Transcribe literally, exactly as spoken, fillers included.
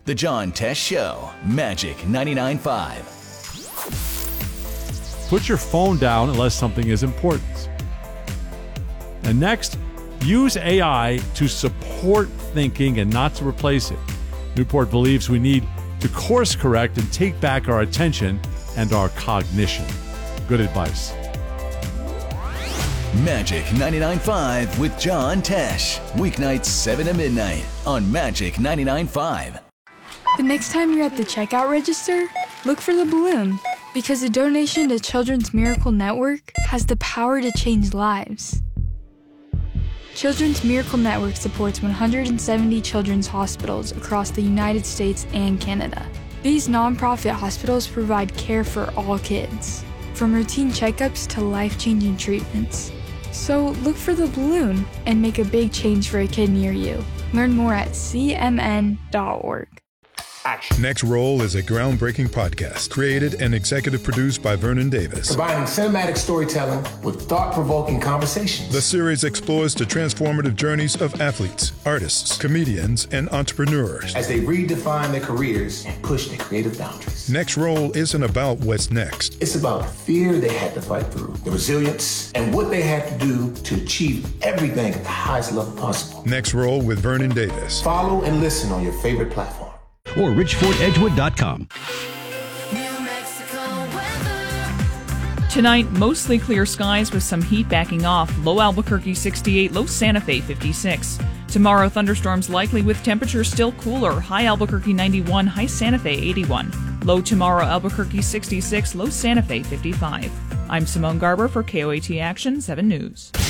The John Tesh Show, Magic ninety-nine point five. Put your phone down unless something is important. And next, use A I to support thinking and not to replace it. Newport believes we need to course correct and take back our attention and our cognition. Good advice. Magic ninety-nine point five with John Tesh. Weeknights seven to midnight on Magic ninety-nine point five. The next time you're at the checkout register, look for the balloon, because a donation to Children's Miracle Network has the power to change lives. Children's Miracle Network supports one hundred seventy children's hospitals across the United States and Canada. These nonprofit hospitals provide care for all kids, from routine checkups to life-changing treatments. So look for the balloon and make a big change for a kid near you. Learn more at c m n dot org. Action. Next Roll is a groundbreaking podcast created and executive produced by Vernon Davis. Combining cinematic storytelling with thought-provoking conversations. The series explores the transformative journeys of athletes, artists, comedians, and entrepreneurs as they redefine their careers and push their creative boundaries. Next Roll isn't about what's next. It's about the fear they had to fight through, the resilience, and what they had to do to achieve everything at the highest level possible. Next Roll with Vernon Davis. Follow and listen on your favorite platform. Or richford edgewood dot com. Tonight, mostly clear skies with some heat backing off. Low Albuquerque sixty-eight, low Santa Fe fifty-six. Tomorrow, thunderstorms likely with temperatures still cooler. High Albuquerque ninety-one, high Santa Fe eighty-one. Low tomorrow, Albuquerque sixty-six, low Santa Fe fifty-five. I'm Simone Garber for K O A T Action seven News.